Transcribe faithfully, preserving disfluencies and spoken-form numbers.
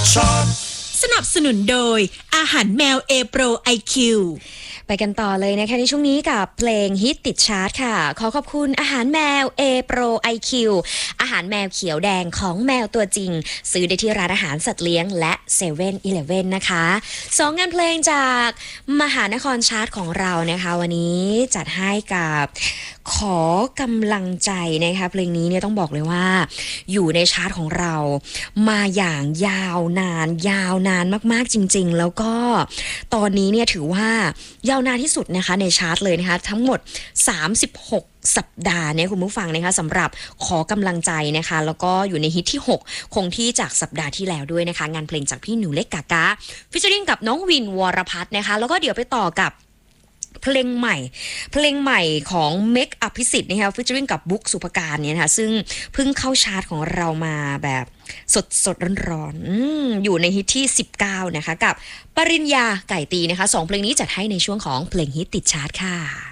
สนับสนุนโดยอาหารแมวเอโปร ไอ คิวไปกันต่อเลยนะคะในช่วงนี้กับเพลงฮิตติดชาร์ตค่ะขอขอบคุณอาหารแมว A Pro ไอ คิว อาหารแมวเขียวแดงของแมวตัวจริงซื้อได้ที่ร้านอาหารสัตว์เลี้ยงและเซเว่นอีเลฟเว่นนะคะสองงานเพลงจากมหานครชาร์ตของเรานะคะวันนี้จัดให้กับขอกำลังใจนะคะเพลงนี้เนี่ยต้องบอกเลยว่าอยู่ในชาร์ตของเรามาอย่างยาวนานยาวนานมากๆจริงๆแล้วก็ตอนนี้เนี่ยถือว่ายาวนานที่สุดนะคะในชาร์ตเลยนะคะทั้งหมดสามสิบหกสัปดาห์เนี่ยคุณผู้ฟังนะคะสำหรับขอกำลังใจนะคะแล้วก็อยู่ในฮิตที่หกคงที่จากสัปดาห์ที่แล้วด้วยนะคะงานเพลงจากพี่หนูเล็กกากาฟิชเชอริ่งกับน้องวินวรพัฒน์นะคะแล้วก็เดี๋ยวไปต่อกับเพลงใหม่เพลงใหม่ของเมคอภิสิทธิ์นะคะฟิชเชอริ่งกับบุ๊กสุภการเนี่ยนะคะซึ่งเพิ่งเข้าชาร์ตของเรามาแบบสดสดร้อนๆ อ, อยู่ในฮิตที่สิบเก้านะคะกับปริญญาไก่ตีนะคะสองเพลงนี้จัดให้ในช่วงของเพลงฮิตติดชาร์ตค่ะ